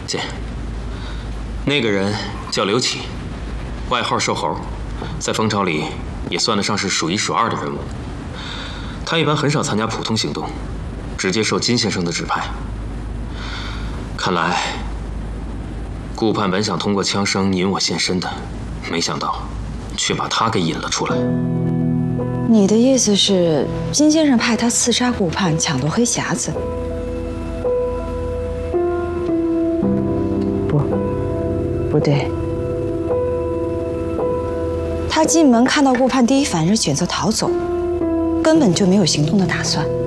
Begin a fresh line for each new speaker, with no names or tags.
姐，那个人叫刘启，外号瘦猴，在蜂巢里也算得上是数一数二的人物。他一般很少参加普通行动，直接受金先生的指派。看来，顾盼本想通过枪声引我现身的，没想到却把他给引了出来。
你的意思是，金先生派他刺杀顾盼，抢夺黑匣子？不对，他进门看到顾盼，第一反应是选择逃走，根本就没有行动的打算。